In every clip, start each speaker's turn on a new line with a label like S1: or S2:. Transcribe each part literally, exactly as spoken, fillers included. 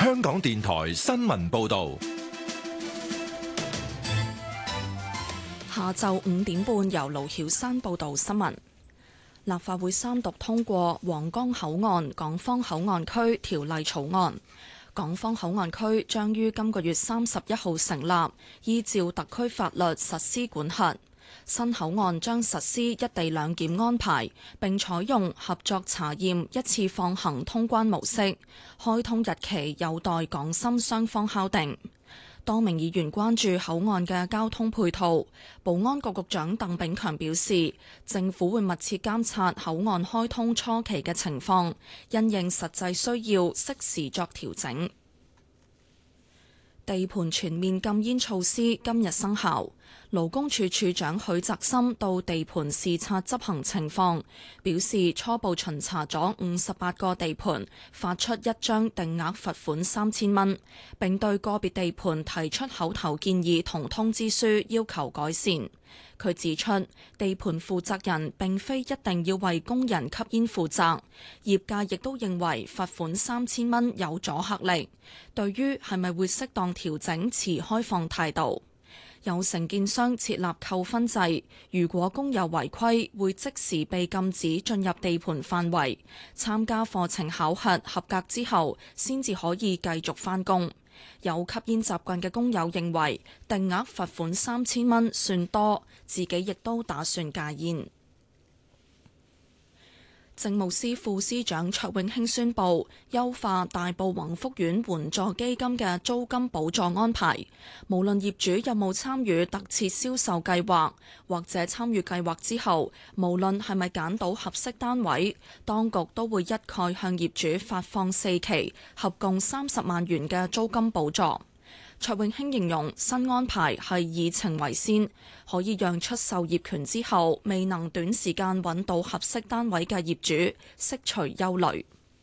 S1: 香港電台新聞報道。
S2: 下晝五點半，由盧曉山報道新聞。立法會三讀通過皇崗口岸港方口岸區條例草案。港方口岸區將於今個月三十一號成立，依照特區法律實施管轄。新口岸將實施一地兩檢安排，並採用合作查驗一次放行通關模式。開通日期有待港深雙方敲定。多名議員關注口岸嘅交通配套，保安局局長鄧炳強表示，政府會密切監察口岸開通初期嘅情況，因應實際需要，適時作調整。地盤全面禁煙措施今日生效。勞工處處長許澤森到地盤視察執行情況，表示初步巡查咗五十八個地盤，發出一張定額罰款三千蚊，並對個別地盤提出口頭建議同通知書，要求改善。佢指出，地盤負責人並非一定要為工人吸煙負責，業界亦都認為罰款三千蚊有阻嚇力。對於係咪會適當調整，持開放態度。有承建商設立扣分制，如果工友違規，會即時被禁止進入地盤範圍，參加課程考核合格之後，先至可以繼續返工。有吸煙習慣嘅工友認為定額罰款三千蚊算多，自己亦都打算戒煙。政務司副司長卓永興宣布優化大埔宏福苑援助基金嘅租金補助安排，無論業主有冇參與特設銷售計劃，或者參與計劃之後，無論係咪揀到合適單位，當局都會一概向業主發放四期，合共三十萬元嘅租金補助。卓永興形容新安排係以情為先，可以讓出售業權之後未能短時間揾到合適單位嘅業主釋除憂慮。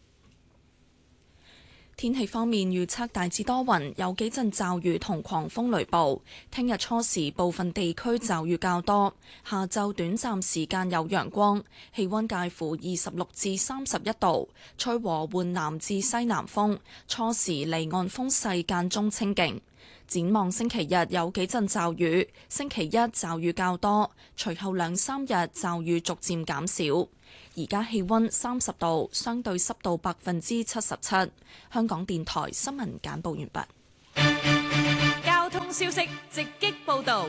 S2: 天氣方面，預測大致多雲，有幾陣驟雨同狂風雷暴。聽日初時部分地區驟雨較多，下晝短暫時間有陽光，氣溫介乎二十六至三十一度，吹和緩南至西南風，初時離岸風勢間中清勁。展望星期日有幾陣驟雨，星期一驟雨較多，隨後兩三日驟雨逐漸減少。而家氣溫三十度，相對濕度百分之七十七。香港電台新聞簡報完
S3: 畢。交通消息直擊報道。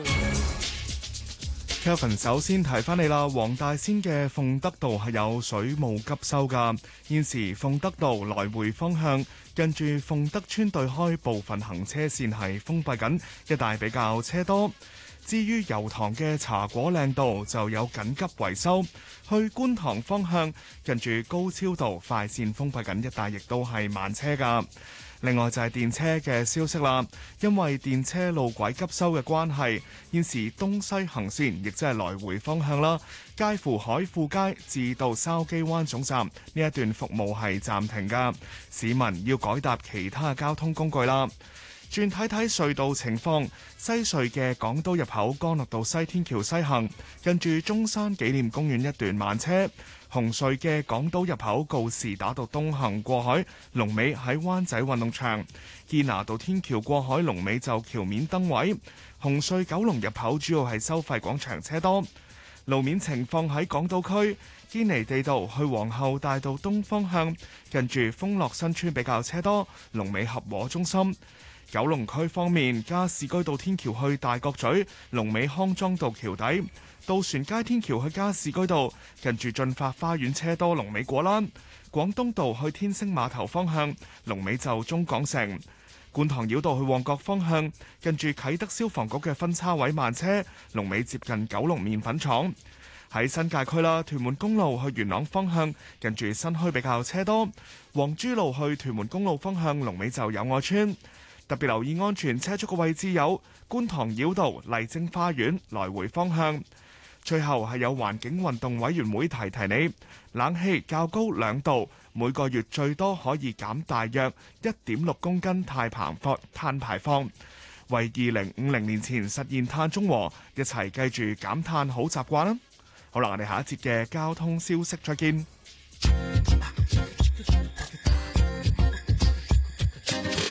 S4: Kevin 首先提翻你啦，黃大仙嘅鳳德道係有水務急修噶，現時鳳德道來回方向近住鳳德村對開部分行車線係封閉緊，一帶比較車多。至於油塘嘅茶果嶺道就有緊急維修，去觀塘方向近住高超道快線封閉緊，一帶亦都係慢車噶。另外就係電車嘅消息啦，因為電車路軌急修嘅關係，現時東西行線亦即係來回方向啦，介乎海富街至到筲箕灣總站呢一段服務係暫停噶，市民要改搭其他交通工具啦。轉睇睇隧道情況，西隧嘅港島入口干諾道西天橋西行，近住中山紀念公園一段慢車；紅隧嘅港島入口告士打道東行過海，龍尾喺灣仔運動場；堅拿道天橋過海龍尾就橋面燈位。紅隧九龍入口主要係收費廣場車多。路面情況喺港島區堅尼地道去皇后大道東方向，近住豐樂新村比較車多，龍尾合和中心。九龍區方面，加士居道天橋去大角咀，龍尾康莊道橋底；渡船街天橋去加士居道，近住進發花園車多，龍尾果欄；廣東道去天星碼頭方向，龍尾就中港城；觀塘繞道去旺角方向，近住啟德消防局嘅分叉位慢車，龍尾接近九龍麵粉廠。喺新界區啦，屯門公路去元朗方向，近住新墟比較車多；黃珠路去屯門公路方向，龍尾就友愛邨。特別留意安全車速嘅位置有觀塘繞道麗晶花園來回方向。最後係有環境運動委員會提提你，冷氣較高兩度，每個月最多可以減大約一點六公斤碳排放碳排放，為二零五零年前實現碳中和，一齊記住減碳好習慣啦。好啦，我哋下一節嘅交通消息再見。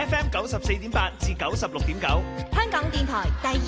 S5: F M 九十四點八至九十六點九，
S3: 香港電台第二